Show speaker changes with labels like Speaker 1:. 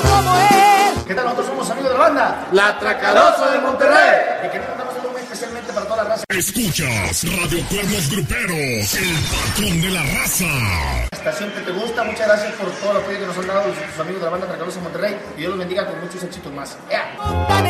Speaker 1: como él.
Speaker 2: ¿Qué tal? Nosotros somos amigos de la banda
Speaker 3: La Atracalosa de Monterrey.
Speaker 2: y queremos mandar un saludo muy especialmente para toda la raza.
Speaker 4: Escuchas Radio Cuernos Gruperos, el patrón de la raza.
Speaker 2: Estación que te gusta, muchas gracias por todo el apoyo que nos han dado sus amigos de la banda Atracalosa de Monterrey y Dios los bendiga con muchos éxitos más. ¡Ea!